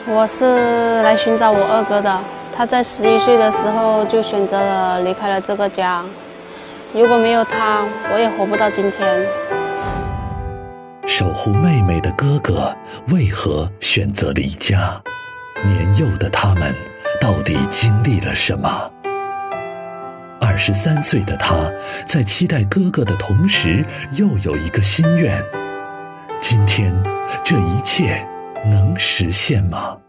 我是来寻找我二哥的，他在11岁的时候就选择了离开了这个家，如果没有他，我也活不到今天。 守护妹妹的哥哥为何选择离家？年幼的他们到底经历了什么？23岁的他在期待哥哥的同时，又有一个心愿。今天，这一切能实现吗？